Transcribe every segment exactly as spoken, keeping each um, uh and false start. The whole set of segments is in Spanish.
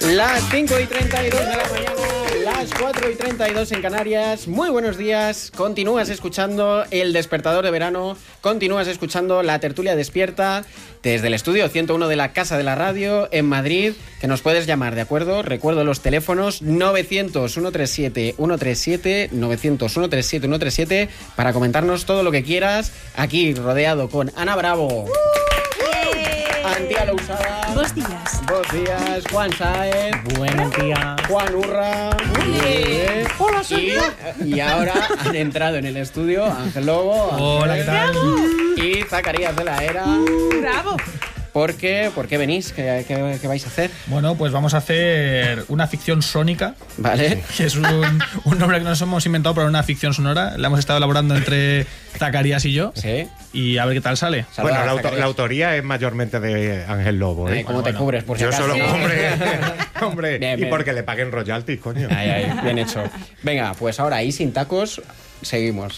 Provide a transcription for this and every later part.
Las cinco y treinta y dos de la mañana, las cuatro y treinta y dos en Canarias. Muy buenos días, continúas escuchando El Despertador de Verano, continúas escuchando La Tertulia Despierta desde el estudio ciento uno de la Casa de la Radio en Madrid, que nos puedes llamar, ¿de acuerdo? Recuerdo los teléfonos novecientos, ciento treinta y siete, ciento treinta y siete, novecientos, ciento treinta y siete, ciento treinta y siete para comentarnos todo lo que quieras, aquí rodeado con Ana Bravo. Antía Lousada. Buenos días. Buenos días. Juan Sáez. Buenos días. Juan Urra. Muy bien. Hola, soy y, y ahora han entrado en el estudio Ángel Lobo. Hola, ¿qué tal? Y Zacarías de la Era. ¡Bravo! ¿Por qué? ¿Por qué venís? ¿Qué, qué, qué vais a hacer? Bueno, pues vamos a hacer una ficción sónica. Vale. Que es un, un nombre que nos hemos inventado para una ficción sonora. La hemos estado elaborando entre Zacarías y yo. Sí. Y a ver qué tal sale. Saluda, Bueno, la, auto, Zacarías. la autoría es mayormente de Ángel Lobo, ¿eh? Ay, ¿cómo Bueno, te bueno. cubres? Por si Yo acaso. solo, Sí. hombre, hombre, Bien, y bien. porque le paguen royalties, coño. Ay, ay, bien hecho. Venga, pues ahora ahí sin tacos, seguimos.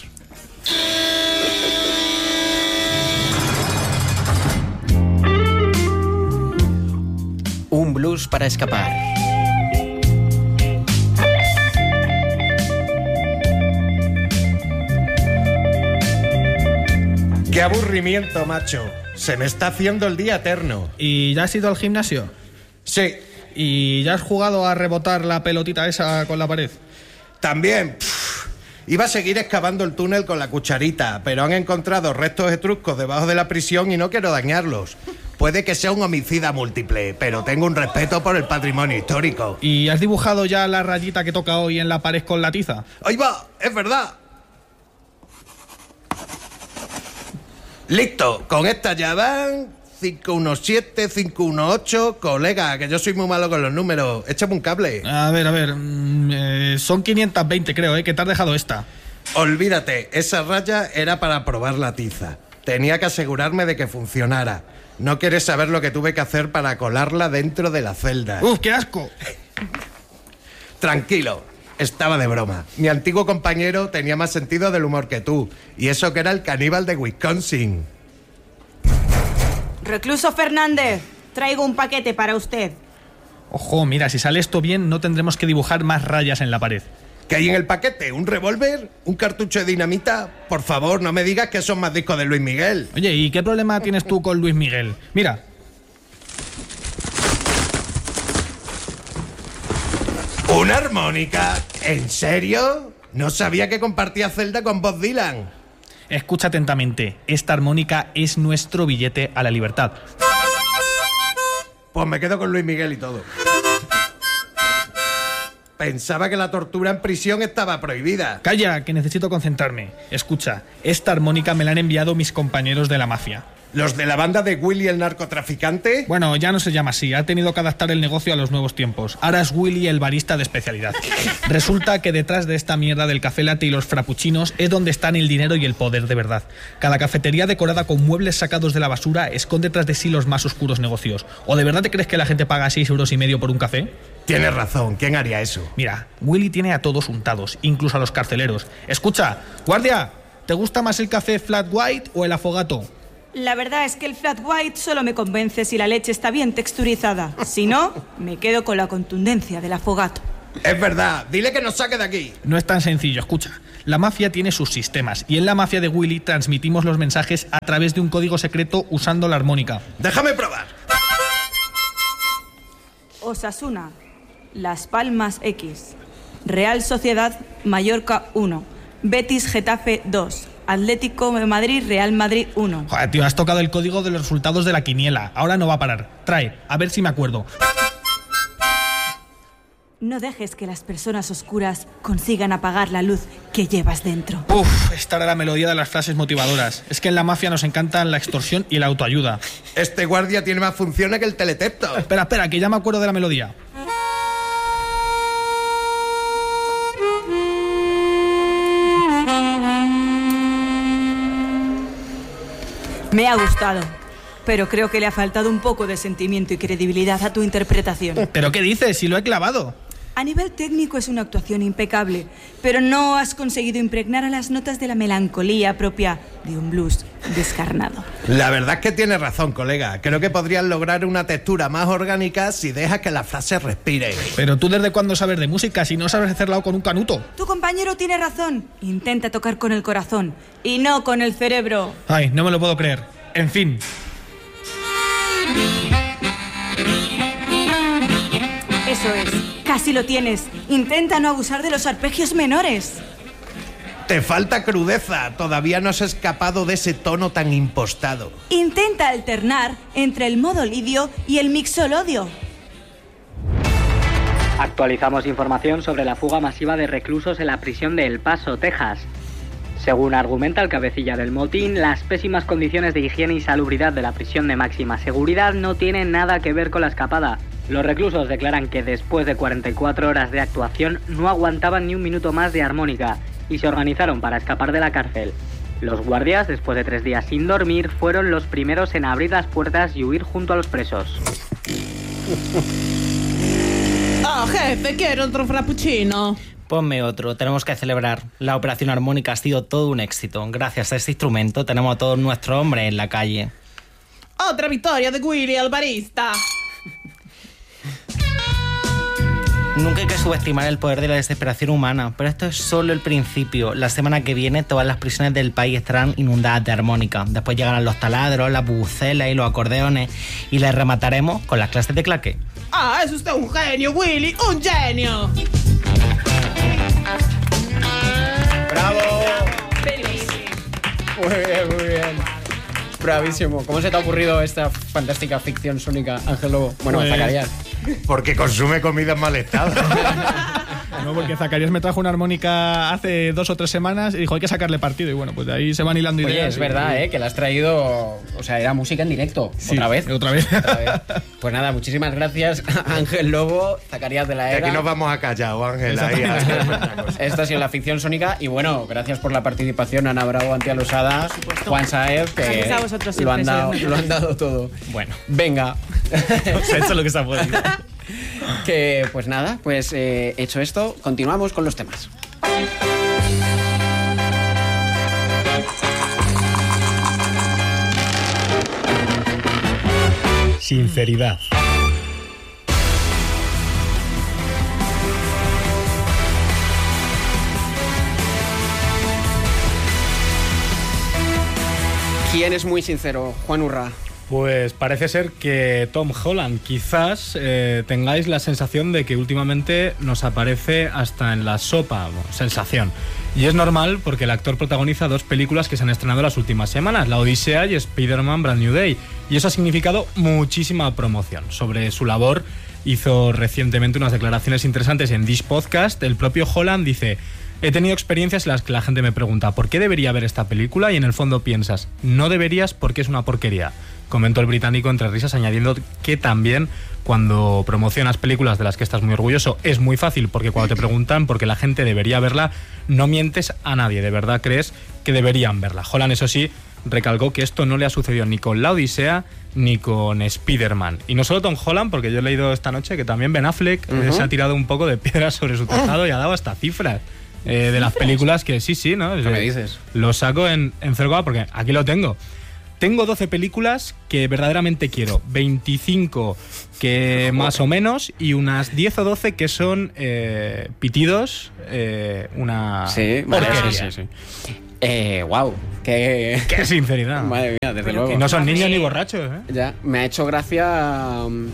Un blues para escapar. Qué aburrimiento, macho. Se me está haciendo el día eterno. ¿Y ya has ido al gimnasio? Sí, ¿Y ya has jugado a rebotar la pelotita esa con la pared? también. Pff, iba a seguir excavando el túnel con la cucharita, pero han encontrado restos etruscos debajo de la prisión y no quiero dañarlos. Puede que sea un homicida múltiple, pero tengo un respeto por el patrimonio histórico. ¿Y has dibujado ya la rayita que toca hoy en la pared con la tiza? ¡Ahí va! ¡Es verdad! Listo, con esta ya van cinco diecisiete, cinco dieciocho. Colega, que yo soy muy malo con los números. Échame un cable. A ver, a ver. mm, eh, son quinientos veinte, creo, ¿eh? Que te has dejado esta. Olvídate, esa raya era para probar la tiza. Tenía que asegurarme de que funcionara. No quieres saber lo que tuve que hacer para colarla dentro de la celda. ¡Uf, qué asco! Tranquilo, estaba de broma. Mi antiguo compañero tenía más sentido del humor que tú. Y eso que era el caníbal de Wisconsin. Recluso Fernández, traigo un paquete para usted. Ojo, mira, si sale esto bien, no tendremos que dibujar más rayas en la pared. ¿Qué hay en el paquete? ¿Un revólver? ¿Un cartucho de dinamita? Por favor, no me digas que son más discos de Luis Miguel. Oye, ¿y qué problema tienes tú con Luis Miguel? Mira, ¿Una armónica? ¿En serio? No sabía que compartía celda con Bob Dylan. escucha atentamente. Esta armónica es nuestro billete a la libertad. Pues me quedo con Luis Miguel y todo. Pensaba que la tortura en prisión estaba prohibida. Calla, que necesito concentrarme. Escucha, esta armónica me la han enviado mis compañeros de la mafia. ¿Los de la banda de Willy el narcotraficante? Bueno, ya no se llama así, ha tenido que adaptar el negocio a los nuevos tiempos. Ahora es Willy el barista de especialidad. Resulta que detrás de esta mierda del café latte y los frappuccinos es donde están el dinero y el poder de verdad. Cada cafetería decorada con muebles sacados de la basura esconde tras de sí los más oscuros negocios. ¿O de verdad te crees que la gente paga seis euros y medio por un café? Tienes razón, ¿quién haría eso? Mira, Willy tiene a todos untados, incluso a los carceleros. Escucha, guardia, ¿te gusta más el café flat white o el afogato? La verdad es que el flat white solo me convence si la leche está bien texturizada. Si no, me quedo con la contundencia del afogato. Es verdad, dile que nos saque de aquí. No es tan sencillo, escucha. La mafia tiene sus sistemas y en la mafia de Willy transmitimos los mensajes a través de un código secreto usando la armónica. Déjame probar. Osasuna, Las Palmas X, Real Sociedad Mallorca uno, Betis Getafe dos, Atlético de Madrid Real Madrid uno. Joder, tío, has tocado el código de los resultados de la quiniela. Ahora no va a parar. Trae, a ver si me acuerdo. No dejes que las personas oscuras consigan apagar la luz que llevas dentro. Uf, esta era la melodía de las frases motivadoras. Es que en la mafia nos encantan la extorsión y la autoayuda. Este guardia tiene más funciones que el teletexto. Espera, espera, que ya me acuerdo de la melodía. Me ha gustado, pero creo que le ha faltado un poco de sentimiento y credibilidad a tu interpretación. ¿Pero qué dices? Si lo he clavado. A nivel técnico es una actuación impecable, pero no has conseguido impregnar a las notas de la melancolía propia de un blues. descarnado. La verdad es que tienes razón, colega. Creo que podrías lograr una textura más orgánica si dejas que la frase respire. Pero tú desde cuándo sabes de música si no sabes hacerla con un canuto. Tu compañero tiene razón. Intenta tocar con el corazón y no con el cerebro. Ay, no me lo puedo creer. En fin. Eso es. Casi lo tienes. Intenta no abusar de los arpegios menores. Te falta crudeza. Todavía no has escapado de ese tono tan impostado. Intenta alternar entre el modo lidio y el mixolodio. Actualizamos información sobre la fuga masiva de reclusos en la prisión de El Paso, Texas. Según argumenta el cabecilla del motín, las pésimas condiciones de higiene y salubridad de la prisión de máxima seguridad no tienen nada que ver con la escapada. Los reclusos declaran que después de cuarenta y cuatro horas de actuación no aguantaban ni un minuto más de armónica y se organizaron para escapar de la cárcel. Los guardias, después de tres días sin dormir, fueron los primeros en abrir las puertas y huir junto a los presos. Oh, jefe, quiero otro frappuccino. Ponme otro, tenemos que celebrar. La operación armónica ha sido todo un éxito. Gracias a este instrumento tenemos a todos nuestros hombres en la calle. Otra victoria de Willy, el barista. Nunca hay que subestimar el poder de la desesperación humana, pero esto es solo el principio. La semana que viene todas las prisiones del país estarán inundadas de armónica. Después llegarán los taladros, las bubucelas y los acordeones y les remataremos con las clases de claqué. Ah, es usted un genio, Willy, un genio. ¡Bravo! Muy bien, muy bien. Bravísimo. ¿Cómo se te ha ocurrido esta fantástica ficción sónica, Ángel Lobo? Bueno, Pues... Zacarías. Porque consume comida en mal estado. No, porque Zacarías me trajo una armónica hace dos o tres semanas y dijo hay que sacarle partido y bueno, pues de ahí se van hilando ideas. Oye, es y... verdad, ¿eh? Que la has traído... O sea, era música en directo. Sí, ¿Otra vez? Otra vez. Otra vez. Pues nada, muchísimas gracias, Ángel Lobo, Zacarías de la Que Era. aquí nos vamos a callar, Ángel. Ahí, Esta ha sido la ficción sónica y bueno, gracias por la participación, Ana Bravo, Antía Losada, Juan Saez, que Gracias a vosotros lo, siempre, han dado, sois lo han dado todo. Bueno, Venga. se ha hecho lo que se ha podido. Que pues nada, pues eh, hecho esto, continuamos con los temas. Sinceridad. ¿Quién es muy sincero? Juan Urra. Pues parece ser que Tom Holland. Quizás eh, tengáis la sensación de que últimamente nos aparece hasta en la sopa. Bueno, sensación. Y es normal porque el actor protagoniza dos películas que se han estrenado las últimas semanas, La Odisea y Spider-Man Brand New Day. Y eso ha significado muchísima promoción. Sobre su labor hizo recientemente unas declaraciones interesantes en This Podcast. El propio Holland dice... He tenido experiencias en las que la gente me pregunta ¿por qué debería ver esta película? Y en el fondo piensas, no deberías porque es una porquería. Comentó el británico entre risas, añadiendo que también cuando promocionas películas de las que estás muy orgulloso es muy fácil porque cuando te preguntan por qué la gente debería verla, no mientes a nadie, de verdad crees que deberían verla. Holland, eso sí, recalcó que esto no le ha sucedido ni con La Odisea ni con Spider-Man. Y no solo Tom Holland, porque yo he leído esta noche que también Ben Affleck uh-huh. se ha tirado un poco de piedras sobre su tejado y ha dado hasta cifras. Eh, de las películas que sí, sí, ¿no? ¿Qué me dices? Lo saco en, en Fergoa porque aquí lo tengo. Tengo doce películas que verdaderamente quiero, veinticinco que más o menos y unas diez o doce que son eh, pitidos, eh, una sí, porquería. Sí, sí, sí. Eh, wow, qué... Qué sinceridad. Madre mía, desde luego. Y no son niños ni borrachos, ¿eh? Ya, me ha hecho gracia... Um,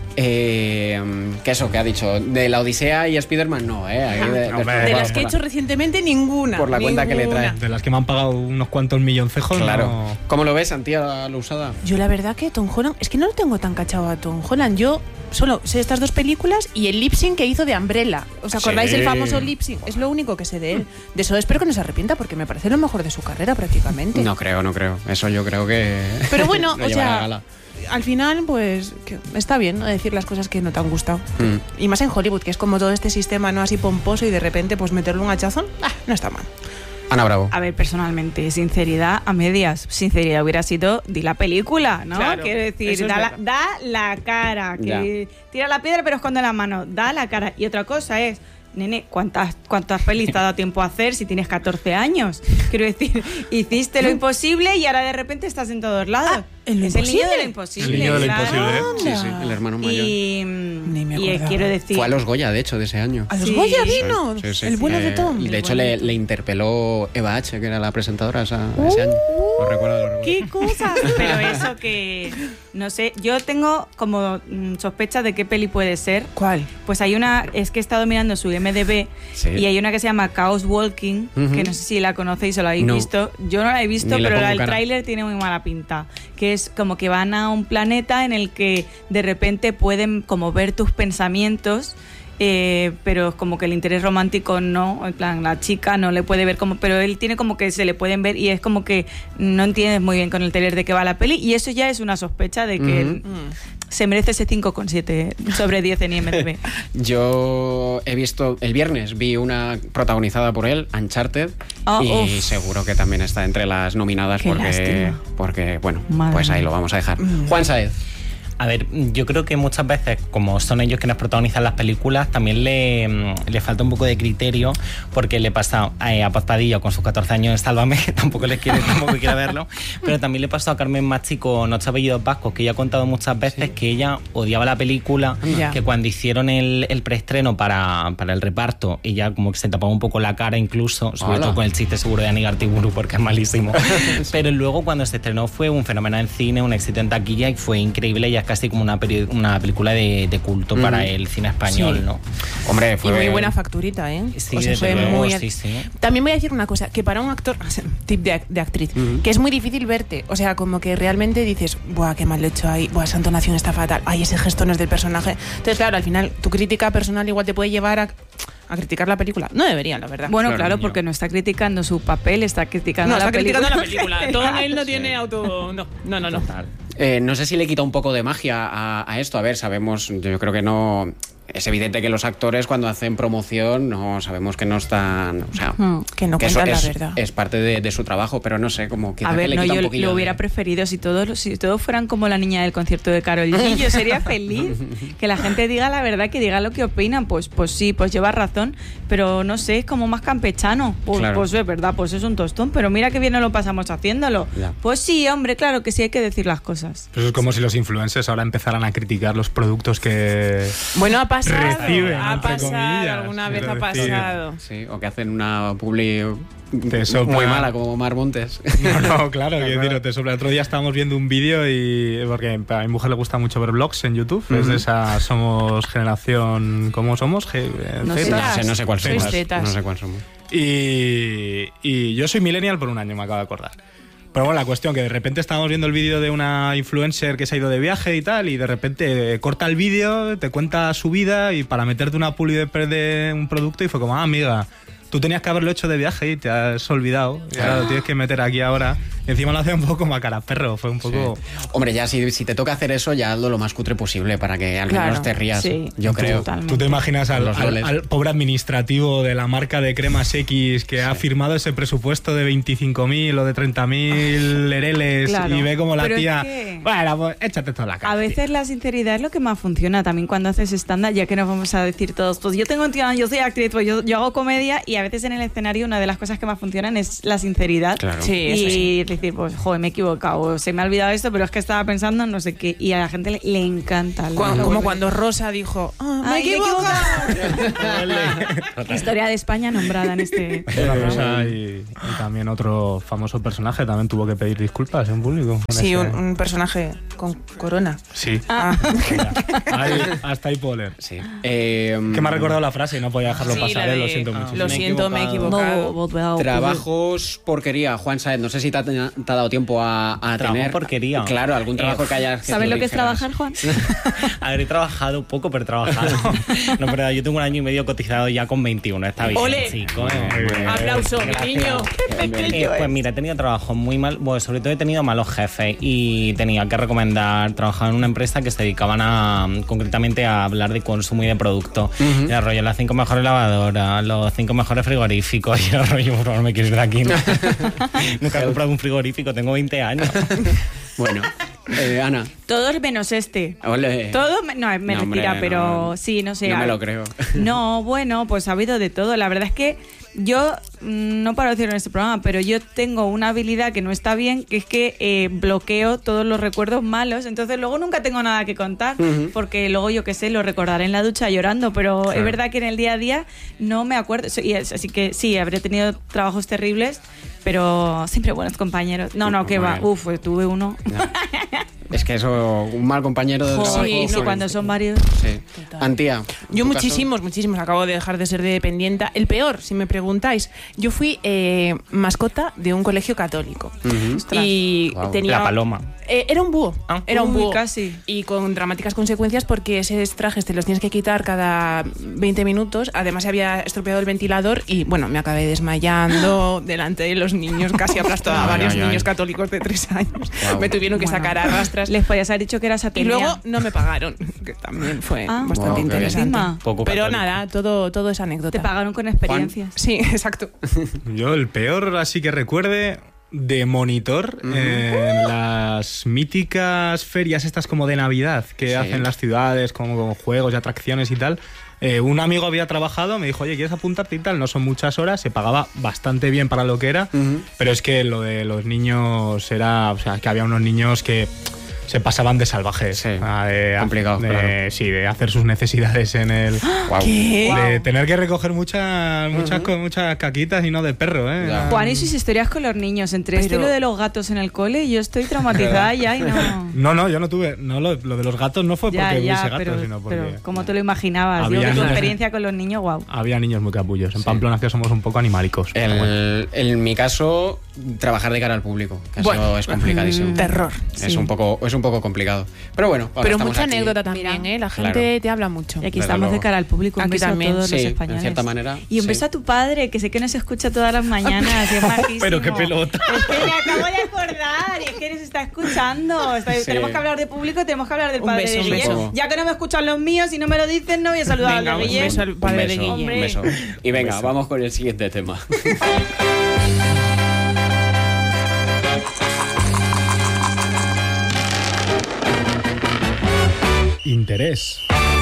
Eh, ¿Qué eso que ha dicho? De La Odisea y Spider-Man, no, ¿eh? Ahí de, no, de, de las que he hecho recientemente, ninguna. Por la ninguna. cuenta que le trae. De las que me han pagado unos cuantos milloncejos. Claro. No... ¿Cómo lo ves, Antía Losada? Yo la verdad que Tom Holland, es que no lo tengo tan cachado a Tom Holland. Yo solo sé estas dos películas y el lip sync que hizo de Umbrella. ¿Os acordáis sí. el famoso lip sync? Es lo único que sé de él. De eso espero que no se arrepienta porque me parece lo mejor de su carrera prácticamente. No creo, no creo. Eso yo creo que... Pero bueno, o sea... Al final, pues, que está bien, ¿no? Decir las cosas que no te han gustado. Mm. Y más en Hollywood, que es como todo este sistema no así pomposo y de repente, pues, meterle un hachazón, ah, no está mal. Ana Bravo. A ver, personalmente, sinceridad a medias. Sinceridad hubiera sido, di la película, ¿no? Claro, quiero decir, da la, da la cara. Que tira la piedra pero esconde la mano. Da la cara. Y otra cosa es, nene, ¿cuántas, cuántas pelis te ha dado tiempo a hacer si tienes catorce años? Quiero decir, hiciste lo imposible y ahora de repente estás en todos lados. Ah, ¿en lo es el niño imposible? de lo imposible. El niño de lo claro. imposible, ¿eh? Sí, sí, el hermano mayor. Y, Ni me y acordaba. quiero decir... Fue a los Goya, de hecho, de ese año. ¿A los Sí. Goya vino? Sí, sí. El bueno de Eh, Tom. y de El hecho bueno le, de Tom. le interpeló Eva H., que era la presentadora esa, ese año. Lo recuerdo, lo recuerdo. ¿Qué cosas? Pero eso que... No sé, yo tengo como mm, sospecha de qué peli puede ser. ¿Cuál? Pues hay una... Es que he estado mirando su I M D B Sí. y hay una que se llama Chaos Walking, Ujú. que no sé si la conocéis o la habéis No. visto. Yo no la he visto, Ni le pero la- pongo el cara. tráiler tiene muy mala pinta. Que es como que van a un planeta en el que de repente pueden como ver tus pensamientos, eh, pero como que el interés romántico no, en plan la chica no le puede ver como, pero él tiene como que se le pueden ver y es como que no entiendes muy bien con el trailer de qué va la peli y eso ya es una sospecha de que Ujú. se merece ese cinco coma siete sobre diez en I M D B. Yo he visto, el viernes vi una protagonizada por él, Uncharted, Oh, y uf. seguro que también está entre las nominadas Qué porque, lástima. porque, bueno, Madre pues ahí mía. lo vamos a dejar. Juan Saez. A ver, yo creo que muchas veces, como son ellos quienes protagonizan las películas, también le, le falta un poco de criterio, porque le pasa eh, a Paz Padilla con sus catorce años en Sálvame, que tampoco les quiere, tampoco quiere verlo, pero también le pasó a Carmen Machi con Ocho apellidos vascos, que ella ha contado muchas veces que ella odiaba la película, Ya. que cuando hicieron el, el preestreno para, para el reparto, ella como que se tapaba un poco la cara incluso, sobre Hola. todo con el chiste seguro de Anígar Tiburu, porque es malísimo. Pero luego cuando se estrenó fue un fenómeno en cine, un éxito en taquilla y fue increíble, ya es casi como una, peri- una película de, de culto Mm. para el cine español, Sí. ¿no? Hombre, Y fue muy buena facturita, ¿eh? Sí, O sea, desde fue luego, muy... sí, sí. También voy a decir una cosa, que para un actor, tip de, ac- de actriz, Ujú. que es muy difícil verte. O sea, como que realmente dices, buah, qué mal lo he hecho ahí, buah, esa entonación está fatal, ay, ese gesto no es del personaje. Entonces, claro, al final, tu crítica personal igual te puede llevar a, a criticar la película. No debería, la verdad. Bueno, Claro, claro, yo- porque no está criticando su papel, está criticando no, la está película. criticando la película. Todo él no Sí. tiene auto... No, no, no. no. Total. Eh, no sé si le quita un poco de magia a, a esto. A ver, sabemos, yo creo que no. Es evidente que los actores cuando hacen promoción no sabemos que no están. O sea, Hmm. Que no que eso cuentan la es, verdad. es parte de, de su trabajo, pero no sé, como quizá A que ver, le no, quita yo un poquillo lo hubiera de- preferido si todos, si todos fueran como la niña del concierto de Karol G. Yo sería feliz. Que la gente diga la verdad, que diga lo que opinan. Pues, pues sí, pues lleva razón. Pero no sé, es como más campechano. Pues, Claro. pues es verdad, pues es un tostón. Pero mira que bien nos lo pasamos haciéndolo. Ya. Pues sí, hombre, claro que sí hay que decir las cosas. Pues es como si los influencers ahora empezaran a criticar los productos que... Bueno, ha pasado. Reciben, ha entre pasado, comillas, alguna vez quiero ha decir. pasado. Sí, o que hacen una publi Te sopla- muy mala, como Mar Montes. No, no, claro, quiero decir, te sobre el otro día estábamos viendo un vídeo y porque a mi mujer le gusta mucho ver vlogs en YouTube, es de esa somos generación, ¿cómo somos? Ge- eh, No Z. sé. No sé, no sé cuál Sois somos. tetas. No sé cuál somos. Y, y yo soy millennial por un año, me acabo de acordar. Pero bueno, la cuestión que de repente estábamos viendo el vídeo de una influencer que se ha ido de viaje y tal, y de repente eh, corta el vídeo, te cuenta su vida y para meterte una publi de, de un producto y fue como, ah, amiga, tú tenías que haberlo hecho de viaje y te has olvidado. Y ahora lo tienes que meter aquí ahora. Y encima lo hace un poco como a cara perro, fue un poco... Sí. Hombre, ya si, si te toca hacer eso, ya hazlo lo más cutre posible para que al Claro, menos te rías. sí, yo tú- creo. totalmente. ¿Tú te imaginas al, Los al- loles. al pobre administrativo de la marca de cremas X que ha firmado ese presupuesto de veinticinco mil o de treinta mil lereles Claro. y ve como la Pero es tía... que- Bueno, pues échate toda la cara. A veces la sinceridad es lo que más funciona también cuando haces stand-up, ya que nos vamos a decir todos, pues yo tengo yo soy actriz, pues yo, yo hago comedia y a veces en el escenario una de las cosas que más funcionan es la sinceridad. Claro. Sí, eso y sí. decir, pues joder, me he equivocado, o se me ha olvidado esto, pero es que estaba pensando en no sé qué. Y a la gente le, le encanta. Cu- Lo- como cuando Rosa dijo, ah, me he Ay, me he equivocado. Historia de España nombrada en este. Una cosa y, y también otro famoso personaje también tuvo que pedir disculpas en público. con Sí, ese- un, un personaje con corona. Sí. Ah. Mira, ahí- hasta ahí puedo leer. Sí. Eh, Que me ha recordado la frase y no podía dejarlo Sí, pasar, la eh, lo de, siento ah, mucho. Lo Me he siento, me he equivocado. equivocado. Trabajos porquería, Juan Saez. No sé si te ha, te ha dado tiempo a, a Trabajo tener. porquería. Claro, algún trabajo Eh, que hayas. ¿Sabes tú lo que es dijeras. trabajar, Juan? A ver, he trabajado poco, pero he trabajado. No, pero yo tengo un año y medio cotizado ya con veintiuno, está bien, ¡Ole! chicos. Muy bien. Aplauso, mi Gracias. niño. Eh, pues mira, he tenido trabajo muy mal, bueno, sobre todo he tenido malos jefes y tenía que recomendar trabajar en una empresa que se dedicaban a, concretamente a hablar de consumo y de producto. Y el rollo, las cinco mejores lavadoras, los cinco mejores frigoríficos, y el rollo, por favor, me quieres ver aquí. ¿No? Nunca he comprado un frigorífico, tengo veinte años. Bueno, eh, Ana. Todos menos este. Ole. Todo, me- no, es No, mentira, hombre, pero no. sí, no sé. No me a- lo creo. No, bueno, pues ha habido de todo. La verdad es que yo, mm, no paro de decirlo en este programa, pero yo tengo una habilidad que no está bien, que es que eh, bloqueo todos los recuerdos malos, entonces luego nunca tengo nada que contar, Ujú. porque luego yo qué sé, lo recordaré en la ducha llorando, pero Claro. es verdad que en el día a día no me acuerdo. So- y es- Así que sí, habré tenido trabajos terribles, pero siempre buenos compañeros. No, no, que Muy va. bien. Uf, tuve uno. Es que eso, un mal compañero de Joder, trabajo. sí, joder. cuando son varios. Sí. Antía. Yo ¿en tu muchísimos, muchísimos. Acabo de dejar de ser dependienta. El peor, si me preguntáis, yo fui eh, mascota de un colegio católico. Ujú. Y Guau. tenía... La paloma. Eh, era un búho. Ah. Era un Uy, búho. casi. Y con dramáticas consecuencias porque esos trajes te los tienes que quitar cada veinte minutos. Además, se había estropeado el ventilador y, bueno, me acabé desmayando delante de los niños. Casi aplastó a Ay, varios ay, ay. niños católicos de tres años. Guau. Me tuvieron que Bueno, sacar a rastras. Les podías haber dicho que eras Y Atenea. luego no me pagaron, que también fue Ah, bastante Guau, qué interesante. bien. Poco Pero católico. nada, todo, todo es anécdota. Te pagaron con experiencias. Sí, exacto. Yo el peor, así que recuerde, de monitor eh, en las míticas ferias estas como de Navidad que Sí. hacen las ciudades, como con juegos y atracciones y tal. Eh, un amigo había trabajado, me dijo, oye, ¿quieres apuntarte y tal? No son muchas horas, se pagaba bastante bien para lo que era, Ujú. pero es que lo de los niños era, o sea, que había unos niños que se pasaban de salvajes. Sí. Ah, de, Complicado, de- claro. Sí, de hacer sus necesidades en el... Guau. ¿Qué? De tener que recoger muchas muchas co- muchas caquitas y no de perro, ¿eh? Ya. Juan y sus historias con los niños. Entre esto y Pero- lo de los gatos en el cole, yo estoy traumatizada ya y no. No, no, yo no tuve. No, lo, lo de los gatos no fue porque Ya, hubiese ya, gatos, pero, sino porque pero como te lo imaginabas. Había Digo que tu niños- experiencia con los niños, wow. había niños muy capullos. En Pamplona es que somos un poco animalicos. pero bueno. El, en mi caso, trabajar de cara al público. Que Bueno, eso es complicadísimo. mm, terror. Es, Sí. un poco, es un poco complicado. Pero bueno, ahora Pero estamos mucha aquí. anécdota también, Mira. ¿eh? La gente Claro. te habla mucho. Y aquí Desde estamos luego. de cara al público. Un Aquí beso también. a todos Sí, los en españoles. cierta manera, Y un sí. beso a tu padre, que sé que nos escucha todas las mañanas. Y es majísimo. Pero qué pelota. Es que me acabo de acordar. Y es que nos está escuchando. Está- Sí. Tenemos que hablar de público, tenemos que hablar del Un padre beso, de un Guille. beso. Ya que no me escuchan los míos y no me lo dicen, no voy a saludar Venga, al de un Guille. beso al Un padre de beso, Guille. un Hombre. beso. Y venga, beso. vamos con el siguiente tema. Interés.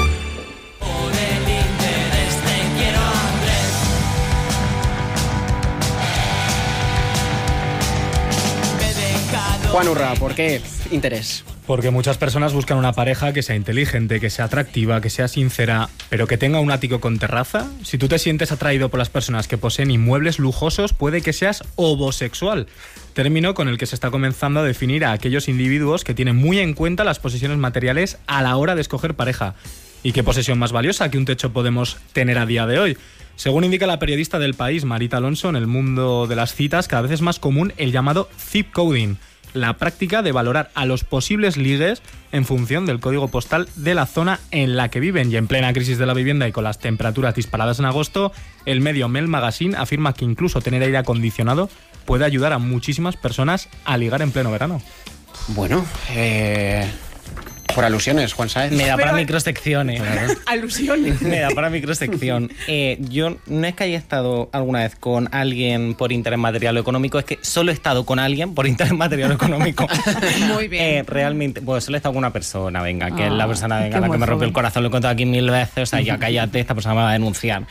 Juan Urra, ¿por qué interés? Porque muchas personas buscan una pareja que sea inteligente, que sea atractiva, que sea sincera, pero que tenga un ático con terraza. Si tú te sientes atraído por las personas que poseen inmuebles lujosos, puede que seas homosexual. Término con el que se está comenzando a definir a aquellos individuos que tienen muy en cuenta las posesiones materiales a la hora de escoger pareja. ¿Y qué posesión más valiosa que un techo podemos tener a día de hoy? Según indica la periodista del País, Marita Alonso, en el mundo de las citas cada vez es más común el llamado zip coding, la práctica de valorar a los posibles ligues en función del código postal de la zona en la que viven. Y en plena crisis de la vivienda y con las temperaturas disparadas en agosto, el medio Mel Magazine afirma que incluso tener aire acondicionado puede ayudar a muchísimas personas a ligar en pleno verano. Bueno, eh, por alusiones, Juan Sáez. Me da para Pero- microsecciones. Alusiones. Me da para microsección. Eh, yo no es que haya estado alguna vez con alguien por interés material o económico, es que solo he estado con alguien por interés material o económico. Muy bien. Eh, realmente, pues solo he estado con una persona, venga, que es la Ah, persona venga, qué la que muy me rompió joven. el corazón, lo he contado aquí mil veces, o sea, ya cállate, esta persona me va a denunciar.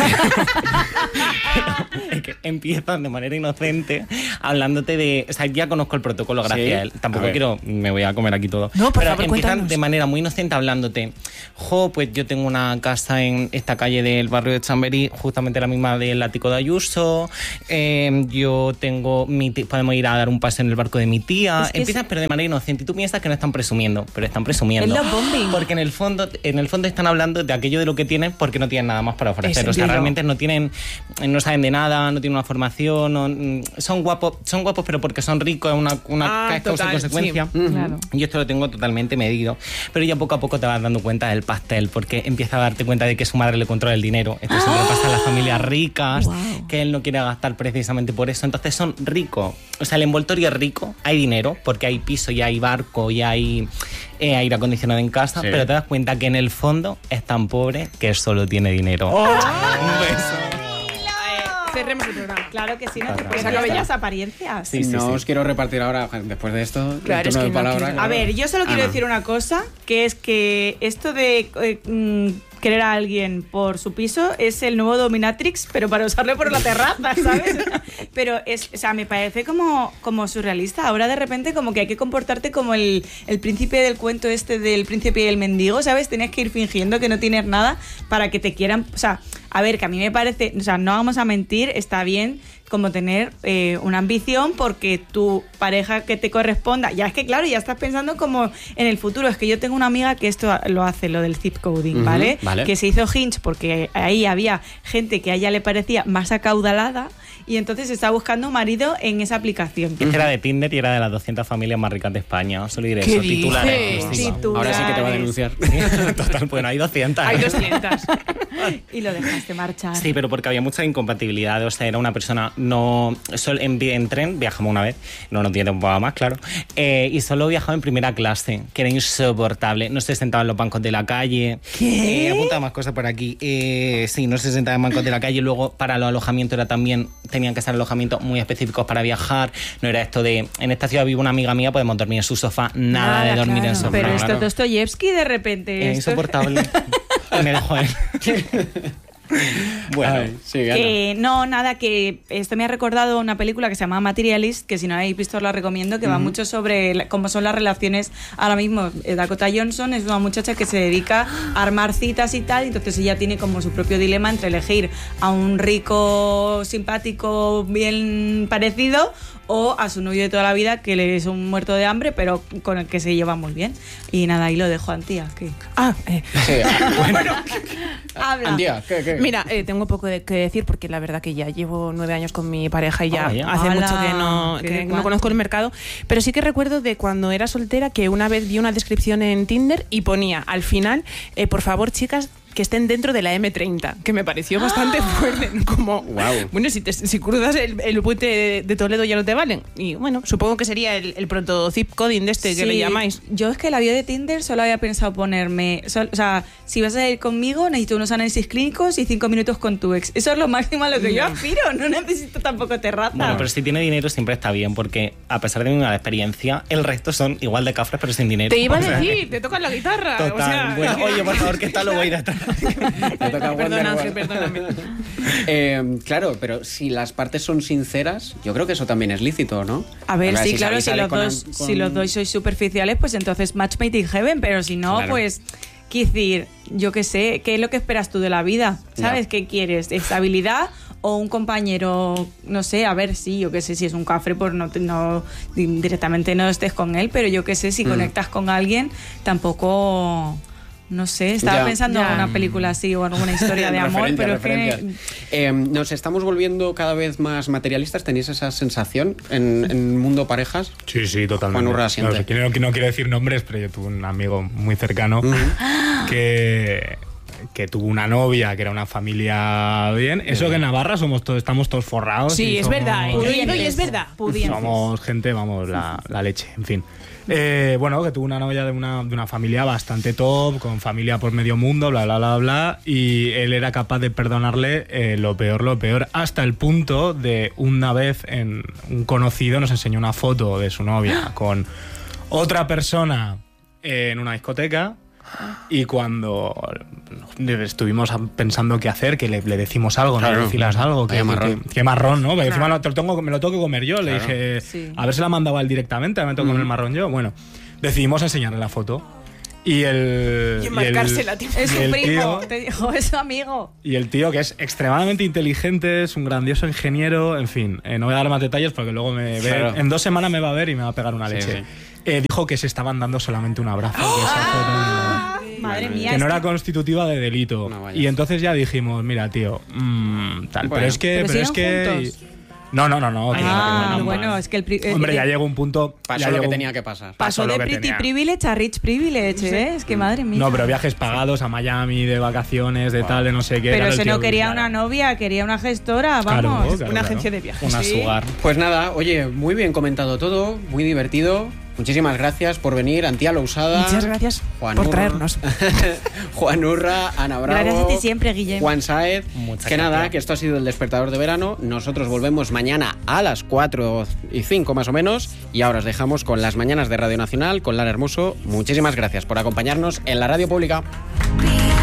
Es que empiezan de manera inocente hablándote de... O sea, ya conozco el protocolo gracias Sí. a él. Tampoco A ver. quiero... Me voy a comer aquí todo. No, por Pero favor, empiezan cuéntanos. de manera muy inocente hablándote. Jo, pues yo tengo una casa en esta calle del barrio de Chamberí, justamente la misma del ático de Ayuso. Eh, yo tengo... Mi ti- podemos ir a dar un paseo en el barco de mi tía. Es que Empiezan, es- pero de manera inocente. Y tú piensas que no están presumiendo, pero están presumiendo. Es love bombing. Porque en el fondo, en el fondo están hablando de aquello de lo que tienen porque no tienen nada más para ofrecer. Es O sea, dilo. realmente no tienen, no saben de nada, no tienen una formación, no- mm, son guapos, son guapos, pero porque son ricos, es una, una Ah, es causa y total, consecuencia. sí. Claro. Y esto lo tengo totalmente medido. Pero ya poco a poco te vas dando cuenta del pastel, porque empieza a darte cuenta de que su madre le controla el dinero. Esto siempre pasa en las familias ricas, Wow. que él no quiere gastar precisamente por eso. Entonces son ricos. O sea, el envoltorio es rico, hay dinero, porque hay piso y hay barco y hay eh, aire acondicionado en casa, Sí. pero te das cuenta que en el fondo es tan pobre que solo tiene dinero. Un beso. Eh, cerremos el programa. Claro que sí, no te Claro. puedes Claro. acabar las apariencias. Sí, sí, no sí. os quiero repartir ahora, después de esto, Claro, el es turno que de no palabra. quiero. A claro. ver, yo solo quiero Ana. decir una cosa, que es que esto de eh, mm, querer a alguien por su piso es el nuevo Dominatrix, pero para usarlo por la terraza, ¿sabes? Pero es, o sea, me parece como, como surrealista. Ahora de repente como que hay que comportarte como el, el príncipe del cuento este del príncipe y el mendigo, ¿sabes? Tienes que ir fingiendo que no tienes nada para que te quieran. O sea, a ver, que a mí me parece, o sea, no vamos a mentir, está bien como tener eh, una ambición porque tu pareja que te corresponda, ya es que claro, ya estás pensando como en el futuro. Es que yo tengo una amiga que esto lo hace, lo del zip coding, Ujú, ¿vale? vale. Que se hizo Hinge porque ahí había gente que a ella le parecía más acaudalada y entonces está buscando un marido en esa aplicación. Este era de Tinder y era de las doscientas familias más ricas de España. Solo diré ¿Qué eso, titulares. dices? exclusivos. Titulares. Ahora sí que te va a denunciar. Total, bueno, hay doscientas. Hay doscientas. Y lo dejaste marchar. Sí, pero porque había mucha incompatibilidad. O sea, era una persona no. Solo en, en tren viajamos una vez, no nos tiene un poco más, claro. Eh, y solo viajaba en primera clase, que era insoportable. No se sentaba en los bancos de la calle. ¿Qué? Eh, apunta más cosas por aquí. Eh, sí, no se sentaba en bancos de la calle. Luego, para los alojamientos era también. Tenían que ser alojamientos muy específicos para viajar. No era esto de. En esta ciudad vive una amiga mía, podemos dormir en su sofá. Nada, de dormir claro. en sofá. Pero esto claro. es Dostoyevsky de repente. Eh, esto- insoportable. Y me dejó él. Bueno. Ay, sí, Ana. Que no, nada, que esto me ha recordado una película que se llama Materialist, que si no habéis visto la recomiendo, que va mucho sobre la- cómo son las relaciones ahora mismo. Eh, Dakota Johnson es una muchacha que se dedica a armar citas y tal, y entonces ella tiene como su propio dilema entre elegir a un rico, simpático, bien parecido, o a su novio de toda la vida, que le es un muerto de hambre, pero con el que se lleva muy bien. Y nada, ahí lo dejo, Antía. ¿Qué? Ah, eh, Sí, ah, bueno. Habla. Andía, ¿qué, qué? Mira, eh, tengo poco de, que decir porque la verdad que ya llevo nueve años con mi pareja y ya Ah, ya. hace Hala, mucho que no, ¿qué que de no cuánto? conozco el mercado. Pero sí que recuerdo de cuando era soltera que una vez vi una descripción en Tinder y ponía al final, eh, por favor, chicas, que estén dentro de la eme treinta, que me pareció bastante fuerte. Como, Guau. bueno, si, te, si cruzas el, el puente de, de Toledo ya no te valen. Y bueno, supongo que sería el, el proto zip coding de este que Sí, le llamáis. Yo es que la bio de Tinder solo había pensado ponerme. sol- o sea, si vas a ir conmigo, necesito unos análisis clínicos y cinco minutos con tu ex. Eso es lo máximo a lo que yo aspiro. No necesito tampoco terraza. Bueno, pero si tiene dinero siempre está bien, porque a pesar de una experiencia, el resto son igual de cafres, pero sin dinero. Te iba a O sea, decir, te tocan la guitarra. Total. O sea, bueno, oye, por favor, ¿qué tal lo voy a ir atrás? Me toca Perdona, Wonderwall. Ángel, perdóname. Eh, claro, pero si las partes son sinceras, yo creo que eso también es lícito, ¿no? A ver, Ahora, sí, claro, sabéis si salir los, con- dos, con- si los dos sois superficiales, pues entonces match made in heaven, pero si no, Claro. pues, quiero decir, yo qué sé, ¿qué es lo que esperas tú de la vida? ¿Sabes? Ya. ¿Qué quieres? ¿Estabilidad o un compañero, no sé, a ver, sí, yo qué sé, si es un cafre, pues no, te- no directamente no estés con él, pero yo qué sé, si Mm. conectas con alguien, tampoco... No sé, estaba Ya. pensando en Ya. alguna película así o alguna historia de amor, Referencias, pero es que... referencias. Eh, nos estamos volviendo cada vez más materialistas. ¿Tenéis esa sensación en, en mundo parejas? Sí, sí, totalmente. Juan Urra no, asiente. sé, no, no quiero decir nombres, pero yo tuve un amigo muy cercano que, que tuvo una novia que era una familia bien. Eso que en Navarra somos todos, estamos todos forrados. Sí, y es somos- verdad, ¿eh? Yo he ido y es verdad. Pudientes. Somos gente, vamos, la, la leche, en fin. Eh, bueno, que tuvo una novia de una, de una familia bastante top, con familia por medio mundo, bla, bla, bla, bla, y él era capaz de perdonarle eh, lo peor, lo peor, hasta el punto de una vez en un conocido nos enseñó una foto de su novia con otra persona en una discoteca. Y cuando estuvimos pensando qué hacer, que le, le decimos algo, Claro, ¿no? Le decimos claro. algo, que, Vaya que- marrón. que- que marrón, ¿no? Porque encima lo, te lo tengo- me lo tengo que comer yo. Le Claro. dije, Sí. a ver si la mandaba él directamente, me tengo que comer el marrón yo. Bueno, decidimos enseñarle la foto. Y el. Y enmarcársela, tío. Es y su el primo, tío- te dijo, es su amigo. y el tío, que es extremadamente inteligente, es un grandioso ingeniero, en fin, eh, no voy a dar más detalles porque luego me ve, Claro. en dos semanas me va a ver y me va a pegar una Sí, leche. sí. Eh, dijo que se estaban dando solamente un abrazo. que esa foto- Madre mía. que es no era que- constitutiva de delito. No, vaya. Y entonces ya dijimos, mira, tío, mm, tal. Bueno. pero es que. ¿Pero Pero, es siguen que. juntos? No, no, no, no. que no, Ah, que no, no, bueno, no. es que el... pri- eh, Hombre, eh, ya llegó un punto. Pasó ya lo llegó que un- tenía que pasar. Pasó pasó lo de que pretty tenía. privilege a rich privilege, ¿eh? Es que madre mía. No, pero viajes pagados a Miami, de vacaciones, de tal, de no sé qué. Pero claro, el ese tío, no quería claro. una novia, quería una gestora, Claro, vamos. claro, una claro. agencia de viajes. Una Sí. sugar. Pues nada, oye, muy bien comentado todo, muy divertido. muchísimas gracias por venir, Antía Lousada. Muchas gracias Juan por Urra, traernos. Juan Urra, Ana Bravo. Gracias a ti siempre, Guillem. Juan Saez. Muchas que gracias. nada, que esto ha sido el Despertador de Verano. Nosotros volvemos mañana a las cuatro y cinco más o menos. Y ahora os dejamos con las mañanas de Radio Nacional, con Lara Hermoso. Muchísimas gracias por acompañarnos en la radio pública.